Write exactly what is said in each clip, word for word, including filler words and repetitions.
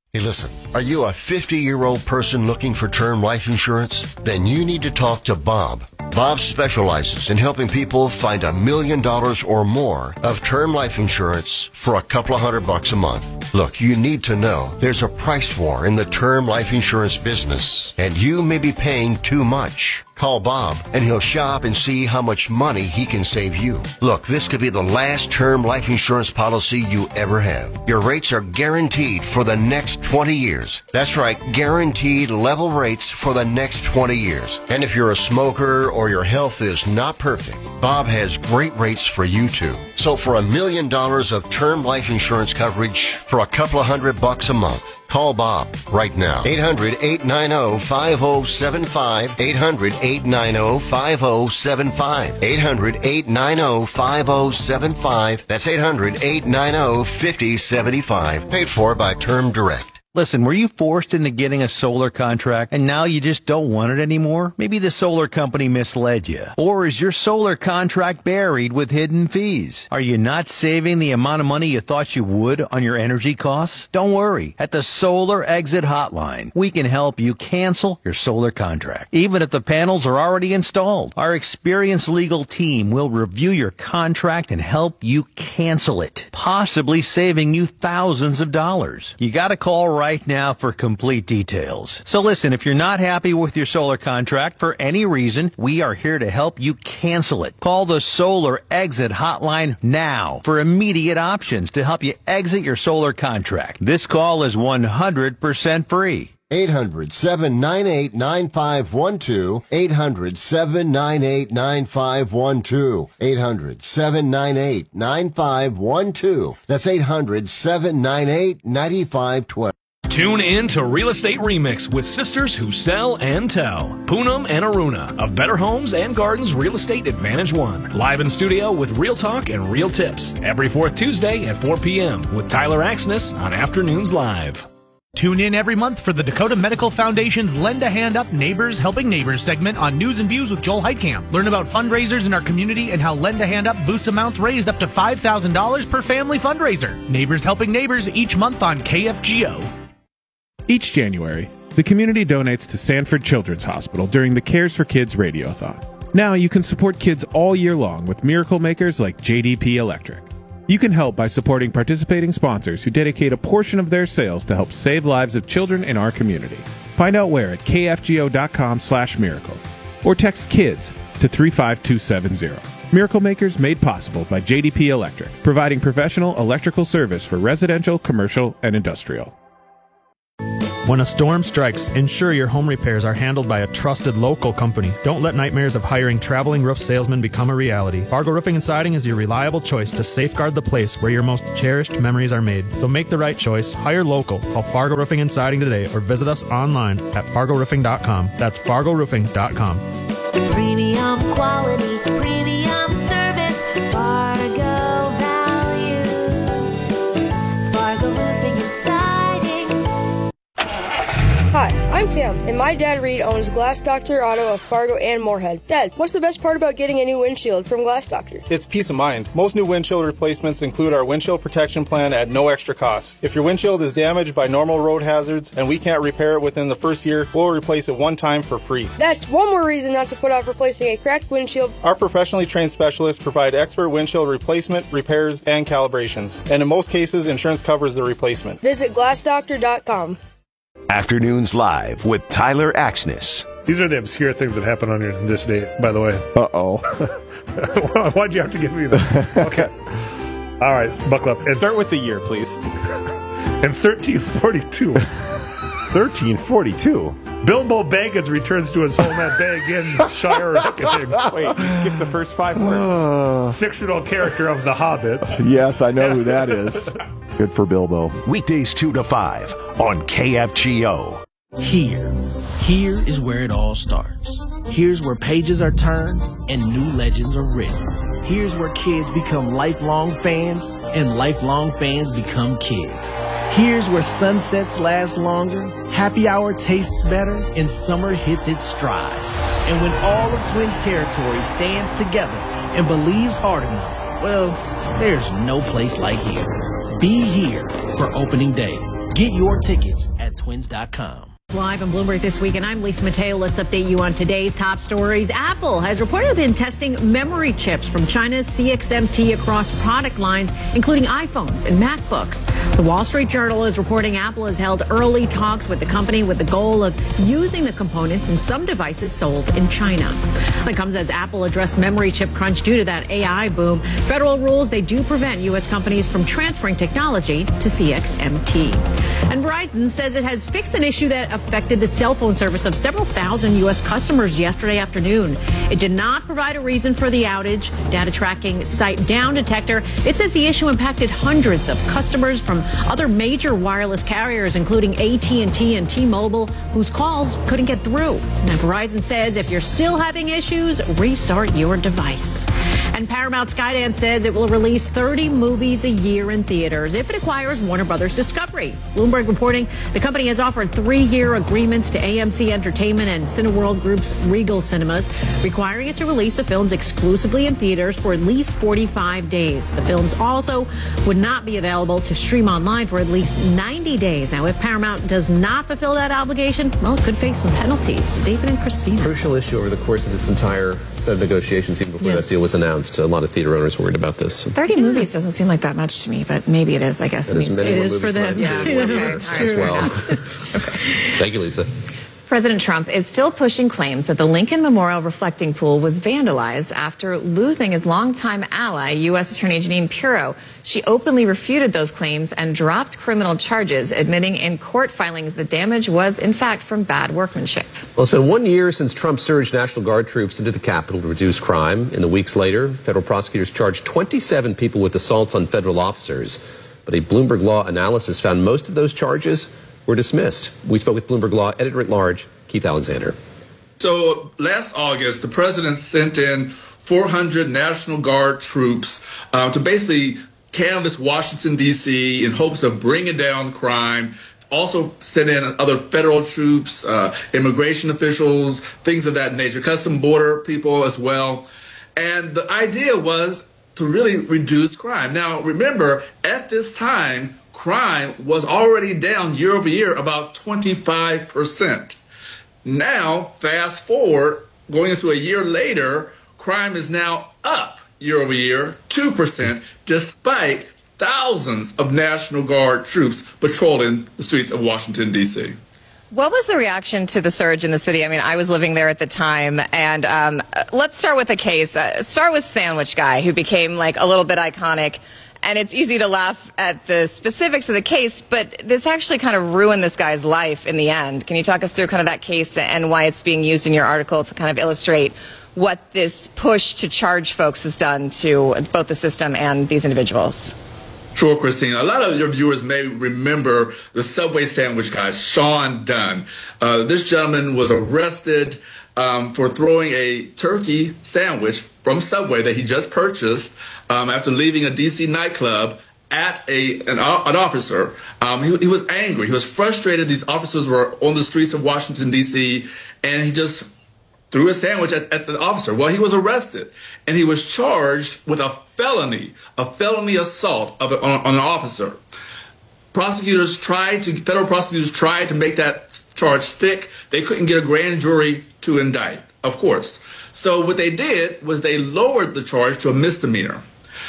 Hey, listen, are you a fifty-year-old person looking for term life insurance? Then you need to talk to Bob. Bob specializes in helping people find a million dollars or more of term life insurance for a couple of hundred bucks a month. Look, you need to know there's a price war in the term life insurance business, and you may be paying too much. Call Bob, and he'll shop and see how much money he can save you. Look, this could be the last term life insurance policy you ever have. Your rates are guaranteed for the next twenty years. That's right, guaranteed level rates for the next twenty years. And if you're a smoker or your health is not perfect, Bob has great rates for you too. So for a million dollars of term life insurance coverage for a couple of hundred bucks a month, call Bob right now. eight hundred, eight nine zero, five zero seven five. eight hundred, eight nine zero, five zero seven five. eight hundred, eight nine zero, five zero seven five. That's eight hundred, eight nine zero, five zero seven five. Paid for by Term Direct. Listen, were you forced into getting a solar contract and now you just don't want it anymore? Maybe the solar company misled you. Or is your solar contract buried with hidden fees? Are you not saving the amount of money you thought you would on your energy costs? Don't worry. At the Solar Exit Hotline, we can help you cancel your solar contract, even if the panels are already installed. Our experienced legal team will review your contract and help you cancel it, possibly saving you thousands of dollars. You got to call right now for complete details. So listen, if you're not happy with your solar contract for any reason, we are here to help you cancel it. Call the Solar Exit Hotline now for immediate options to help you exit your solar contract. This call is one hundred percent free. eight hundred, seven nine eight, nine five one two. eight hundred, seven nine eight, nine five one two. eight hundred, seven nine eight, nine five one two. That's eight hundred, seven nine eight, nine five one two. Tune in to Real Estate Remix with sisters who sell and tell. Poonam and Aruna of Better Homes and Gardens Real Estate Advantage One. Live in studio with real talk and real tips. Every fourth Tuesday at four p.m. with Tyler Axness on Afternoons Live. Tune in every month for the Dakota Medical Foundation's Lend a Hand Up Neighbors Helping Neighbors segment on News and Views with Joel Heitkamp. Learn about fundraisers in our community and how Lend a Hand Up boosts amounts raised up to five thousand dollars per family fundraiser. Neighbors Helping Neighbors each month on K F G O. Each January, the community donates to Sanford Children's Hospital during the Cares for Kids Radiothon. Now you can support kids all year long with miracle makers like J D P Electric. You can help by supporting participating sponsors who dedicate a portion of their sales to help save lives of children in our community. Find out where at kfgo.com slash miracle or text KIDS to three five two seven zero. Miracle Makers made possible by J D P Electric, providing professional electrical service for residential, commercial, and industrial. When a storm strikes, ensure your home repairs are handled by a trusted local company. Don't let nightmares of hiring traveling roof salesmen become a reality. Fargo Roofing and Siding is your reliable choice to safeguard the place where your most cherished memories are made. So make the right choice. Hire local. Call Fargo Roofing and Siding today or visit us online at fargo roofing dot com. That's fargo roofing dot com. Premium quality, premium service, Fargo value. Fargo Roofing and Siding. Hi, I'm Cam, and my dad Reed owns Glass Doctor Auto of Fargo and Moorhead. Dad, what's the best part about getting a new windshield from Glass Doctor? It's peace of mind. Most new windshield replacements include our windshield protection plan at no extra cost. If your windshield is damaged by normal road hazards and we can't repair it within the first year, we'll replace it one time for free. That's one more reason not to put off replacing a cracked windshield. Our professionally trained specialists provide expert windshield replacement, repairs, and calibrations. And in most cases, insurance covers the replacement. Visit glass doctor dot com. Afternoons Live with Tyler Axness. These are the obscure things that happen on your, this date, by the way. Uh-oh. Why'd you have to give me that? Okay. All right, buckle up. And start with the year, please. In thirteen forty-two. thirteen forty-two? Bilbo Baggins returns to his home at Bag Inn, Shire Reckoning. Wait, skip the first five words. Uh, Fictional character of The Hobbit. Yes, I know who that is. Good for Bilbo. Weekdays two to five on K F G O. Here. Here is where it all starts. Here's where pages are turned and new legends are written. Here's where kids become lifelong fans and lifelong fans become kids. Here's where sunsets last longer, happy hour tastes better, and summer hits its stride. And when all of Twins territory stands together and believes hard enough, well, there's no place like here. Be here for opening day. Get your tickets at twins dot com. Live on Bloomberg This Week, and I'm Lisa Mateo. Let's update you on today's top stories. Apple has reportedly been testing memory chips from China's C X M T across product lines, including iPhones and MacBooks. The Wall Street Journal is reporting Apple has held early talks with the company with the goal of using the components in some devices sold in China. That comes as Apple addressed memory chip crunch due to that A I boom. Federal rules, they do prevent U S companies from transferring technology to C X M T. And Verizon says it has fixed an issue that affected the cell phone service of several thousand U S customers yesterday afternoon. It did not provide a reason for the outage. Data tracking site Down Detector, it says the issue impacted hundreds of customers from other major wireless carriers, including A T and T and T-Mobile, whose calls couldn't get through. Now, Verizon says if you're still having issues, restart your device. And Paramount Skydance says it will release thirty movies a year in theaters if it acquires Warner Brothers Discovery. Bloomberg reporting the company has offered three-year agreements to A M C Entertainment and Cineworld Group's Regal Cinemas, requiring it to release the films exclusively in theaters for at least forty-five days. The films also would not be available to stream online for at least ninety days. Now, if Paramount does not fulfill that obligation, well, it could face some penalties. David and Christina. Crucial issue over the course of this entire set of negotiations, even before Yes. that deal was announced. A lot of theater owners worried about this. thirty movies doesn't seem like that much to me, but maybe it is, I guess. That is means many it more is for movies them. than I Yeah, did when we were it's as true. well. Thank you, Lisa. President Trump is still pushing claims that the Lincoln Memorial reflecting pool was vandalized after losing his longtime ally, U S Attorney Jeanine Pirro. She openly refuted those claims and dropped criminal charges, admitting in court filings the damage was, in fact, from bad workmanship. Well, it's been one year since Trump surged National Guard troops into the Capitol to reduce crime. In the weeks later, federal prosecutors charged twenty-seven people with assaults on federal officers. But a Bloomberg Law analysis found most of those charges were dismissed. We spoke with Bloomberg Law editor-at-large Keith Alexander. So last August, the president sent in four hundred National Guard troops uh, to basically canvass Washington, D C in hopes of bringing down crime. Also sent in other federal troops, uh, immigration officials, things of that nature, custom border people as well. And the idea was to really reduce crime. Now, remember, at this time, crime was already down year over year about twenty-five percent. Now, fast forward, going into a year later, crime is now up year over year, two percent, despite thousands of National Guard troops patrolling the streets of Washington, D C. What was the reaction to the surge in the city? I mean, I was living there at the time, and um, let's start with a case. Uh, start with Sandwich Guy, who became like a little bit iconic. And it's easy to laugh at the specifics of the case, but this actually kind of ruined this guy's life in the end. Can you talk us through kind of that case and why it's being used in your article to kind of illustrate what this push to charge folks has done to both the system and these individuals? Sure, Christina. A lot of your viewers may remember the Subway sandwich guy, Sean Dunn. Uh, this gentleman was arrested um, for throwing a turkey sandwich from Subway that he just purchased um, after leaving a D C nightclub at a an, an officer. Um, he, he was angry. He was frustrated. These officers were on the streets of Washington, D C, and he just threw a sandwich at, at the officer. Well, he was arrested, and he was charged with a felony, a felony assault of a, on, on an officer. Prosecutors tried to, federal prosecutors tried to make that charge stick. They couldn't get a grand jury to indict, of course. So what they did was they lowered the charge to a misdemeanor.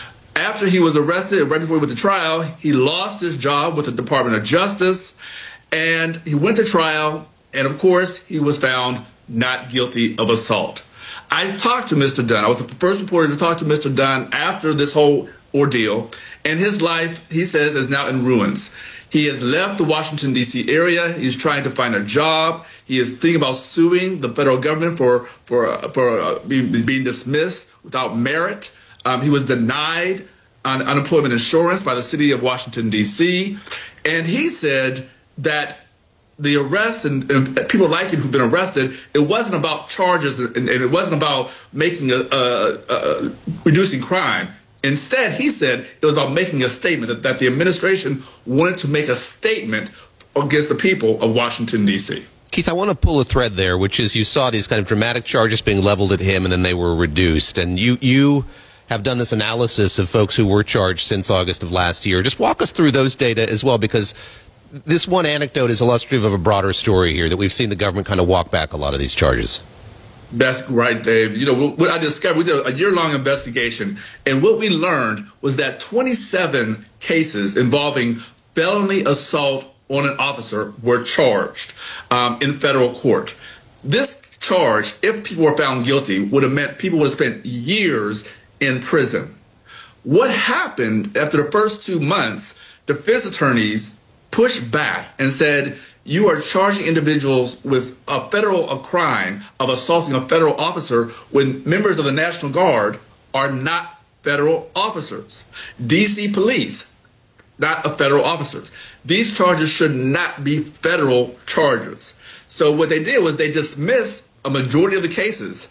After he was arrested, right before he went to trial, he lost his job with the Department of Justice, and he went to trial, and of course, he was found not guilty of assault. I talked to Mister Dunn. I was the first reporter to talk to Mister Dunn after this whole ordeal, and his life, he says, is now in ruins. He has left the Washington, D C area. He's trying to find a job. He is thinking about suing the federal government for for uh, for uh, being, being dismissed without merit. Um, he was denied un- unemployment insurance by the city of Washington, D C, and he said that the arrest and, and people like him who've been arrested, it wasn't about charges and, and it wasn't about making a, a, a reducing crime. Instead, he said it was about making a statement that, that the administration wanted to make a statement against the people of Washington, D C. Keith, I want to pull a thread there, which is you saw these kind of dramatic charges being leveled at him and then they were reduced. And you, you have done this analysis of folks who were charged since August of last year. Just walk us through those data as well, because this one anecdote is illustrative of a broader story here, that we've seen the government kind of walk back a lot of these charges. That's right, Dave. You know, what I discovered, we did a year-long investigation, and what we learned was that twenty-seven cases involving felony assault on an officer were charged um, in federal court. This charge, if people were found guilty, would have meant people would have spent years in prison. What happened after the first two months, defense attorneys pushed back and said, you are charging individuals with a federal a crime of assaulting a federal officer when members of the National Guard are not federal officers. D C police, not a federal officer. These charges should not be federal charges. So what they did was they dismissed a majority of the cases.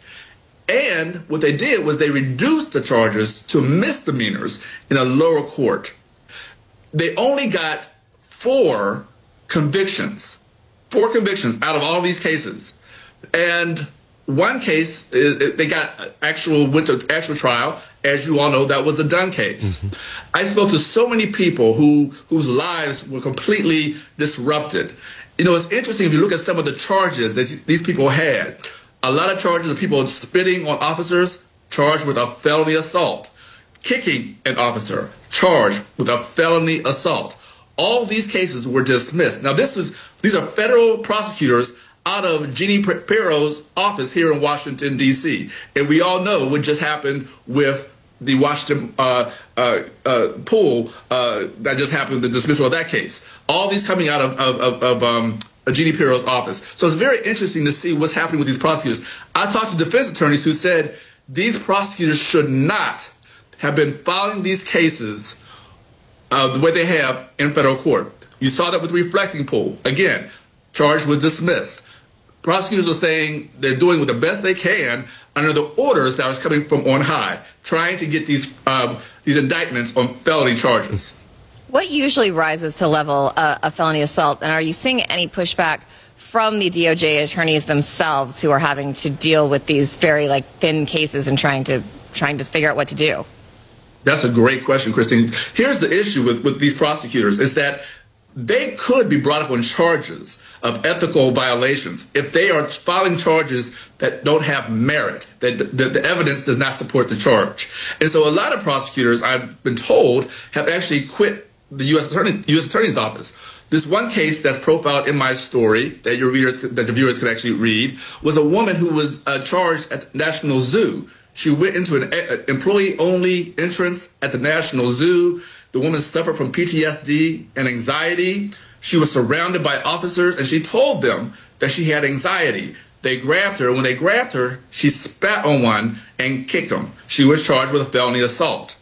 And what they did was they reduced the charges to misdemeanors in a lower court. They only got four convictions, four convictions out of all these cases. And one case, they got actual, went to actual trial. As you all know, that was the Dunn case. Mm-hmm. I spoke to so many people who whose lives were completely disrupted. You know, it's interesting if you look at some of the charges that these people had. A lot of charges of people spitting on officers, charged with a felony assault. Kicking an officer, charged with a felony assault. All these cases were dismissed. Now, this is these are federal prosecutors out of Jeannie Pirro's office here in Washington, D C. And we all know what just happened with the Washington uh, uh, uh, pool uh, that just happened, the dismissal of that case. All these coming out of, of, of, of um, Jeannie Pirro's office. So it's very interesting to see what's happening with these prosecutors. I talked to defense attorneys who said these prosecutors should not have been filing these cases uh, the way they have in federal court. You saw that with the reflecting pool. Again, charge was dismissed. Prosecutors are saying they're doing the best they can under the orders that was coming from on high, trying to get these um, these indictments on felony charges. What usually rises to level uh, a felony assault, and are you seeing any pushback from the D O J attorneys themselves who are having to deal with these very like thin cases and trying to trying to figure out what to do? That's a great question, Christine. Here's the issue with, with these prosecutors is that they could be brought up on charges of ethical violations if they are filing charges that don't have merit, that the, the, the evidence does not support the charge. And so a lot of prosecutors, I've been told, have actually quit the U S Attorney, U S Attorney's Office. This one case that's profiled in my story that your readers, that the viewers could actually read, was a woman who was uh, charged at the National Zoo. She went into an uh, employee-only entrance at the National Zoo. The woman suffered from P T S D and anxiety. She was surrounded by officers, and she told them that she had anxiety. They grabbed her. When they grabbed her, she spat on one and kicked him. She was charged with a felony assault.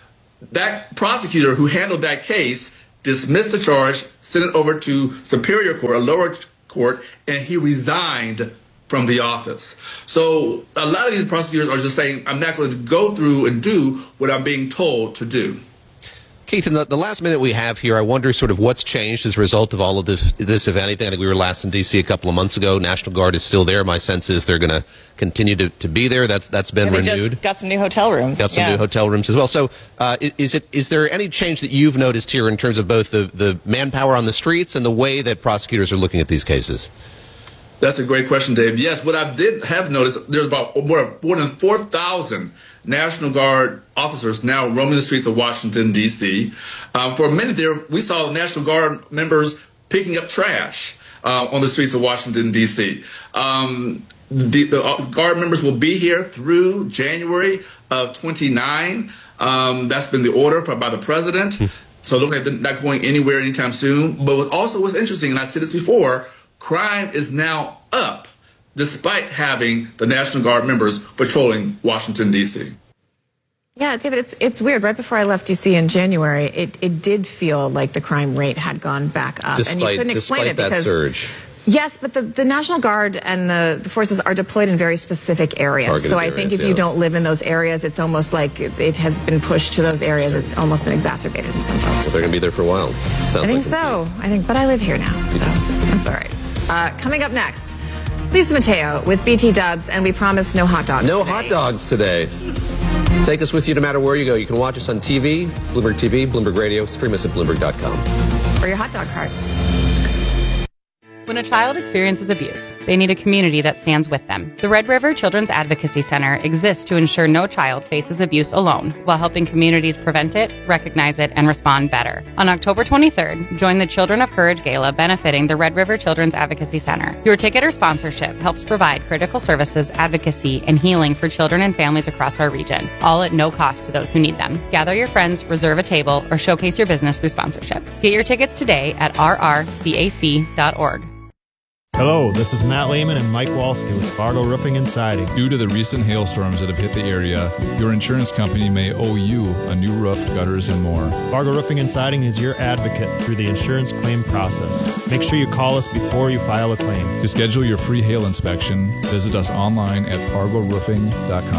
That prosecutor who handled that case dismissed the charge, sent it over to Superior Court, a lower court, and he resigned from the office. So a lot of these prosecutors are just saying, I'm not going to go through and do what I'm being told to do. Keith, in the, the last minute we have here, I wonder sort of what's changed as a result of all of this, this, if anything. I think we were last in D C a couple of months ago. National Guard is still there. My sense is they're going to continue to, to be there. That's that's been yeah, they renewed. Just got some new hotel rooms. Got some yeah. new hotel rooms as well. So uh, is it is there any change that you've noticed here in terms of both the, the manpower on the streets and the way that prosecutors are looking at these cases? That's a great question, Dave. Yes, what I did have noticed, there's about more, more than four thousand National Guard officers now roaming the streets of Washington, D C. Um, for a minute there, we saw National Guard members picking up trash uh, on the streets of Washington, D C. Um, the, the Guard members will be here through January of twenty-nine. Um, that's been the order by the president. So look like they're not going anywhere anytime soon. But also what's interesting, and I said this before, crime is now up despite having the National Guard members patrolling Washington, D C. Yeah, David, it's it's weird. Right before I left D C in January, it, it did feel like the crime rate had gone back up. Despite, and you couldn't explain despite it that because, surge. Yes, but the, the National Guard and the, the forces are deployed in very specific areas. Targeted so I areas, think if yeah. you don't live in those areas, it's almost like it has been pushed to those areas. It's almost been exacerbated in some folks. So they're going to be there for a while. Sounds I think like so. I think, but I live here now, so that's all right. Uh, coming up next, Lisa Mateo with B T Dubs, and we promise no hot dogs No today. hot dogs today. Take us with you no matter where you go. You can watch us on T V, Bloomberg T V, Bloomberg Radio. Stream us at Bloomberg dot com. For your hot dog cart. When a child experiences abuse, they need a community that stands with them. The Red River Children's Advocacy Center exists to ensure no child faces abuse alone, while helping communities prevent it, recognize it, and respond better. On October twenty-third, join the Children of Courage Gala benefiting the Red River Children's Advocacy Center. Your ticket or sponsorship helps provide critical services, advocacy, and healing for children and families across our region, all at no cost to those who need them. Gather your friends, reserve a table, or showcase your business through sponsorship. Get your tickets today at r r c a c dot org. Hello, this is Matt Lehman and Mike Walski with Fargo Roofing and Siding. Due to the recent hailstorms that have hit the area, your insurance company may owe you a new roof, gutters, and more. Fargo Roofing and Siding is your advocate through the insurance claim process. Make sure you call us before you file a claim. To schedule your free hail inspection, visit us online at fargo roofing dot com.